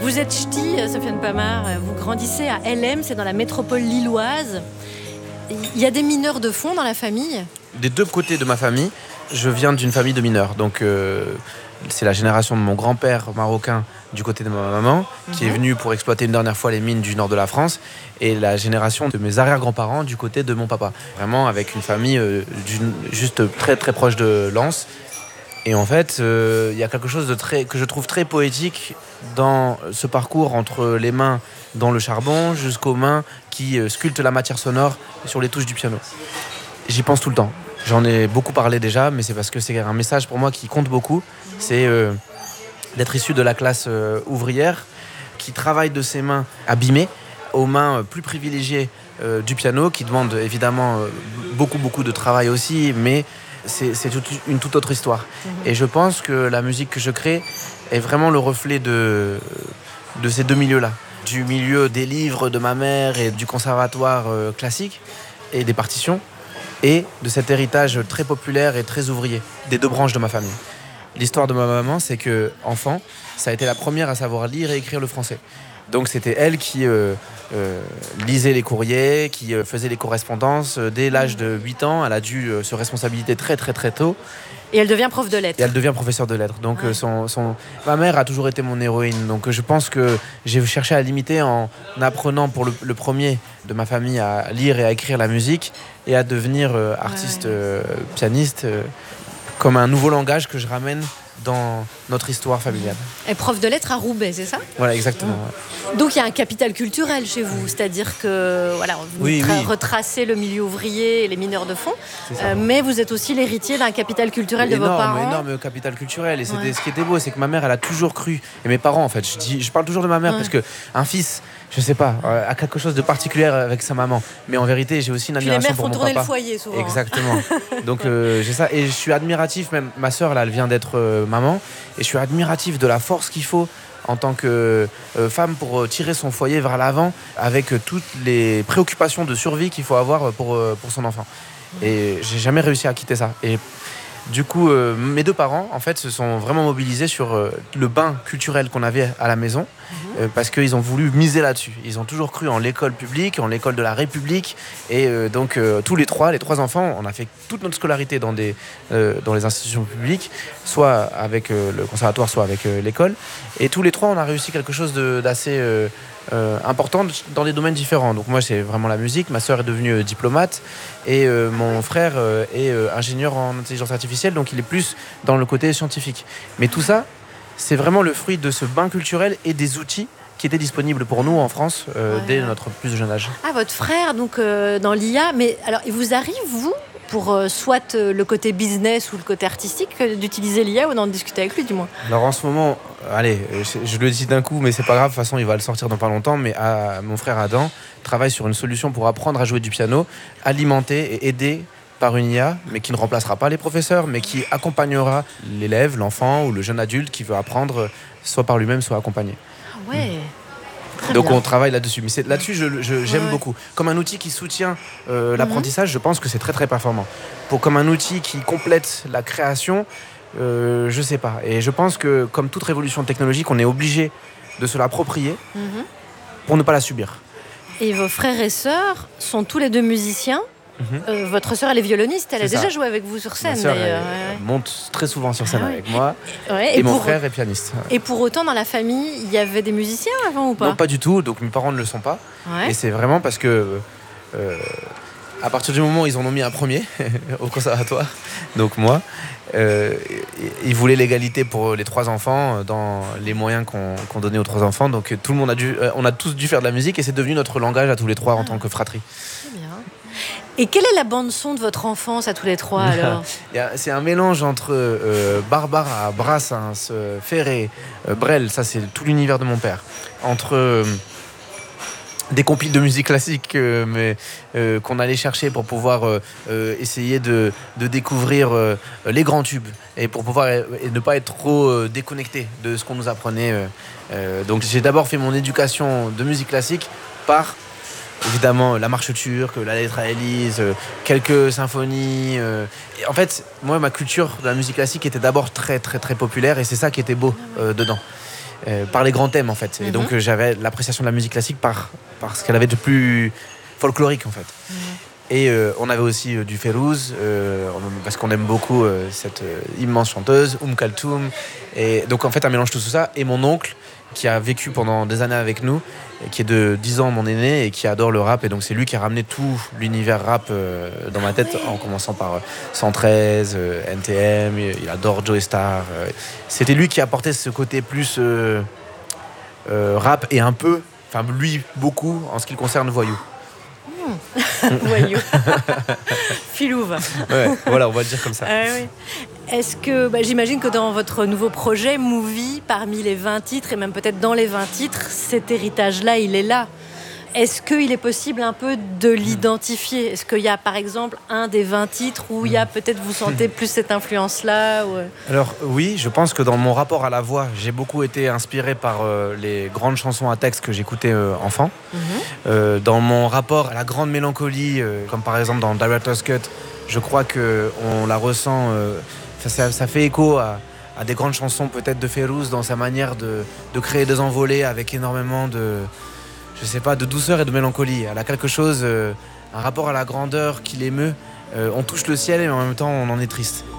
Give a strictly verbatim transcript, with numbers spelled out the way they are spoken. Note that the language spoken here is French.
Vous êtes ch'ti, Sofiane Pamart, vous grandissez à L M, c'est dans la métropole lilloise. Il y a des mineurs de fond dans la famille ? Des deux côtés de ma famille, je viens d'une famille de mineurs. Donc euh, c'est la génération de mon grand-père marocain du côté de ma maman, qui mmh. est venu pour exploiter une dernière fois les mines du nord de la France, et la génération de mes arrière-grands-parents du côté de mon papa. Vraiment avec une famille euh, juste très très proche de Lens. Et en fait, il euh, y a quelque chose de très, que je trouve très poétique dans ce parcours entre les mains dans le charbon jusqu'aux mains qui euh, sculptent la matière sonore sur les touches du piano. J'y pense tout le temps. J'en ai beaucoup parlé déjà, mais c'est parce que c'est un message pour moi qui compte beaucoup. C'est euh, d'être issu de la classe euh, ouvrière qui travaille de ses mains abîmées aux mains euh, plus privilégiées euh, du piano, qui demande évidemment euh, beaucoup, beaucoup de travail aussi, mais c'est, c'est toute, une toute autre histoire. Mmh. Et je pense que la musique que je crée est vraiment le reflet de, de ces deux milieux-là. Du milieu des livres de ma mère et du conservatoire euh, classique et des partitions, et de cet héritage très populaire et très ouvrier des deux branches de ma famille. L'histoire de ma maman, c'est que enfant, ça a été la première à savoir lire et écrire le français. Donc c'était elle qui euh, euh, lisait les courriers, qui euh, faisait les correspondances. Dès l'âge de huit ans, elle a dû euh, se responsabiliser très très très tôt. Et elle devient prof de lettres. Et elle devient professeure de lettres. Donc, ouais. euh, son, son... ma mère a toujours été mon héroïne. Donc, je pense que j'ai cherché à l'imiter en apprenant pour le, le premier de ma famille à lire et à écrire la musique et à devenir euh, artiste, ouais. euh, pianiste, euh, comme un nouveau langage que je ramène dans notre histoire familiale. Et prof de lettres à Roubaix, c'est ça ? Voilà, exactement. Ouais. Donc il y a un capital culturel chez vous, c'est-à-dire que voilà, vous oui, tra- oui. retracez le milieu ouvrier et les mineurs de fond, euh, mais vous êtes aussi l'héritier d'un capital culturel de énorme, vos parents. Énorme capital culturel. Et c'était, ouais. ce qui était beau, c'est que ma mère, elle a toujours cru, et mes parents en fait, je, dis, je parle toujours de ma mère ouais. parce qu'un fils, je sais pas, euh, a quelque chose de particulier avec sa maman. Mais en vérité, j'ai aussi une admiration pour mon papa. Puis les mères font tourner le foyer souvent. Exactement. Donc euh, j'ai ça, et je suis admiratif, même ma sœur là, elle vient d'être euh, maman, et je suis admiratif de la force qu'il faut en tant que euh, femme pour tirer son foyer vers l'avant avec euh, toutes les préoccupations de survie qu'il faut avoir pour, euh, pour son enfant. Et j'ai jamais réussi à quitter ça. Et du coup, euh, mes deux parents, en fait, se sont vraiment mobilisés sur euh, le bain culturel qu'on avait à la maison, euh, parce qu'ils ont voulu miser là-dessus. Ils ont toujours cru en l'école publique, en l'école de la République, et euh, donc euh, tous les trois, les trois enfants, on a fait toute notre scolarité dans des euh, dans les institutions publiques, soit avec euh, le conservatoire, soit avec euh, l'école, et tous les trois, on a réussi quelque chose de, d'assez euh, Euh, important dans des domaines différents. Donc moi, c'est vraiment la musique. Ma sœur est devenue euh, diplomate et euh, mon frère euh, est euh, ingénieur en intelligence artificielle, donc il est plus dans le côté scientifique. Mais tout ça, c'est vraiment le fruit de ce bain culturel et des outils qui étaient disponibles pour nous en France euh, ouais. dès notre plus jeune âge. Ah, votre frère, donc euh, dans l'I A, mais alors il vous arrive, vous, pour euh, soit euh, le côté business ou le côté artistique, euh, d'utiliser l'I A ou d'en discuter avec lui, du moins ? Alors en ce moment, allez, je, je le dis d'un coup, mais c'est pas grave, de toute façon il va le sortir dans pas longtemps, mais à, mon frère Adam travaille sur une solution pour apprendre à jouer du piano, alimenté et aidé par une I A, mais qui ne remplacera pas les professeurs, mais qui accompagnera l'élève, l'enfant ou le jeune adulte qui veut apprendre, soit par lui-même, soit accompagné. Ah ouais. Très Donc bien. on travaille là-dessus, mais c'est, là-dessus je, je, j'aime ouais. beaucoup. Comme un outil qui soutient euh, l'apprentissage, je pense que c'est très très performant. Pour comme un outil qui complète la création, euh, je sais pas. Et je pense que comme toute révolution technologique, on est obligé de se l'approprier mm-hmm. pour ne pas la subir. Et vos frères et sœurs sont tous les deux musiciens. Mm-hmm. Euh, votre sœur, elle est violoniste, elle c'est a ça. déjà joué avec vous sur scène. Ma sœur, d'ailleurs. elle, ouais. elle monte très souvent sur scène ah, avec ouais. moi. Ouais, et, et mon pour... frère est pianiste. Et pour autant, dans la famille, il y avait des musiciens avant ou pas ? Non, pas du tout. Donc mes parents ne le sont pas. Ouais. Et c'est vraiment parce que euh, à partir du moment où ils en ont mis un premier au conservatoire, donc moi, euh, ils voulaient l'égalité pour les trois enfants dans les moyens qu'on, qu'on donnait aux trois enfants. Donc tout le monde a dû, on a tous dû faire de la musique et c'est devenu notre langage à tous les trois en ah. tant que fratrie. C'est bien. Et quelle est la bande-son de votre enfance à tous les trois alors ? C'est un mélange entre euh, Barbara, Brassens, euh, Ferré, euh, Brel, ça c'est tout l'univers de mon père. Entre euh, des compiles de musique classique euh, mais, euh, qu'on allait chercher pour pouvoir euh, euh, essayer de, de découvrir euh, les grands tubes et pour pouvoir et ne pas être trop euh, déconnecté de ce qu'on nous apprenait. Euh, euh, donc j'ai d'abord fait mon éducation de musique classique par... évidemment la marche turque, la lettre à Élise, euh, quelques symphonies. Euh, et en fait, moi, ma culture de la musique classique était d'abord très, très, très populaire et c'est ça qui était beau euh, dedans. euh, par les grands thèmes en fait. Et mm-hmm. donc euh, j'avais l'appréciation de la musique classique par, par ce qu'elle avait de plus folklorique en fait. Mm-hmm. Et euh, on avait aussi euh, du Férouz, euh, parce qu'on aime beaucoup euh, cette euh, immense chanteuse, Oum Kalthoum. Et donc en fait, un mélange de tout ça. Et mon oncle, qui a vécu pendant des années avec nous, et qui est de dix ans mon aîné, et qui adore le rap. Et donc c'est lui qui a ramené tout l'univers rap euh, dans ma tête, en commençant par euh, cent treize, euh, N T M, il adore Joey Starr. Euh, c'était lui qui apportait ce côté plus euh, euh, rap et un peu, enfin lui beaucoup, en ce qui le concerne voyou. Voyou. Filouve. Ouais, voilà, on va le dire comme ça. Euh, oui. Est-ce que, bah, j'imagine que dans votre nouveau projet, Movie, parmi les vingt titres, et même peut-être dans les vingt titres, cet héritage-là, il est là. Est-ce qu'il est possible un peu de l'identifier ? Est-ce qu'il y a par exemple un des vingt titres où il y a peut-être, vous sentez plus cette influence-là ou... Alors oui, je pense que dans mon rapport à la voix, j'ai beaucoup été inspiré par euh, les grandes chansons à texte que j'écoutais euh, enfant. Mm-hmm. Euh, dans mon rapport à la grande mélancolie, euh, comme par exemple dans Director's Cut, je crois qu'on la ressent, euh, ça, ça fait écho à, à des grandes chansons peut-être de Férouz dans sa manière de, de créer des envolées avec énormément de... je sais pas, de douceur et de mélancolie. Elle a quelque chose, euh, un rapport à la grandeur qui l'émeut. Euh, on touche le ciel et en même temps on en est triste.